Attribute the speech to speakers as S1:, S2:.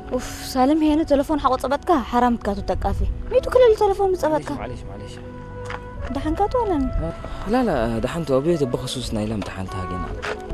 S1: اوف سالم هنا تلفون حق صبتك حرام تكاتو تقافي ميتو كل التلفون مصبتك
S2: معليش
S1: دحنكاتو ولا
S2: لا دحنتو ابيت بخصوص نايلام دحنتها جينا